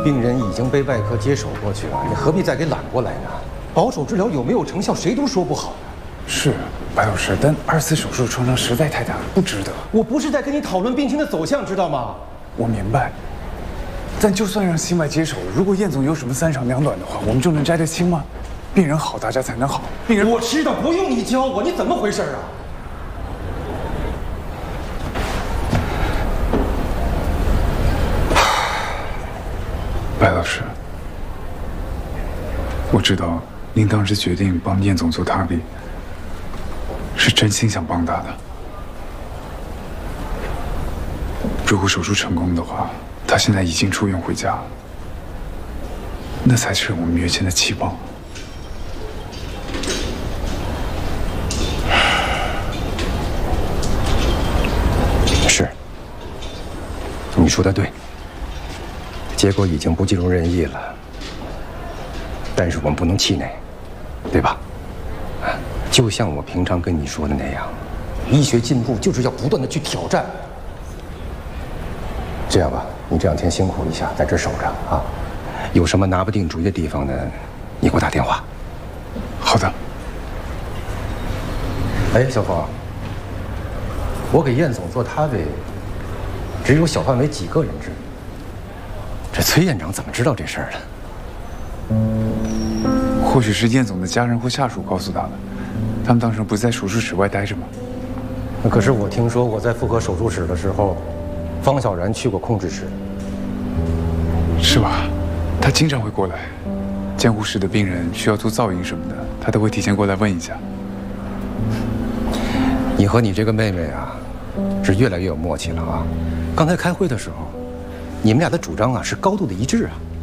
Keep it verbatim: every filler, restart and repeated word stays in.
病人已经被外科接手过去了，你何必再给揽过来呢？保守治疗有没有成效，谁都说不好呀。 是，白老师，但二次手术创伤实在太大，不值得。 我不是在跟你讨论病情的走向，知道吗？ 我明白。但就算让心外接手，如果燕总有什么三长两短的话，我们就能摘得清吗？病人好，大家才能好。病人， 我知道，不用你教我，你怎么回事啊？ 白老师，我知道您当时决定帮燕总做他力，是真心想帮他的。如果手术成功的话，他现在已经出院回家，那才是我们原先的期望。 是，你说的对。结果已经不尽如人意了，但是我们不能气馁，对吧？就像我平常跟你说的那样，医学进步就是要不断的去挑战。这样吧，你这两天辛苦一下，在这守着啊。有什么拿不定主意的地方呢，你给我打电话。 好的。 哎，小凤，我给燕总做他位，只有小范围几个人知。这崔院长怎么知道这事儿的？或许是燕总的家人或下属告诉他的。他们当时不是在手术室外待着吗？ 可是我听说我在妇科手术室的时候，方小然去过控制室。 是吧？他经常会过来，监护室的病人需要做造影什么的，他都会提前过来问一下。 你和你这个妹妹啊，是越来越有默契了啊！刚才开会的时候，你们俩的主张啊是高度的一致啊。